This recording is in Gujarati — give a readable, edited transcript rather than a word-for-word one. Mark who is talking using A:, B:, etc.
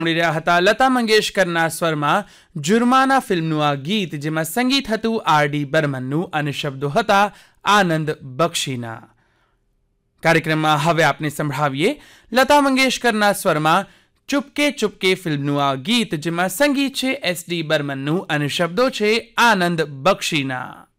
A: મળી રહ્યા હતા લતા મંગેશકરના સ્વરમાં જુર્માના ફિલ્મનું આ ગીત, જેમાં સંગીત હતું આર.ડી. બર્મનનું અને શબ્દો હતા આનંદ બક્ષીના. કાર્યક્રમમાં હવે આપને સંભળાવીએ લતા મંગેશકરના સ્વરમાં ચુપકે ચુપકે ફિલ્મનું આ ગીત, જેમાં સંગીત છે એસ.ડી. બર્મનનું અને શબ્દો છે આનંદ બક્ષીના.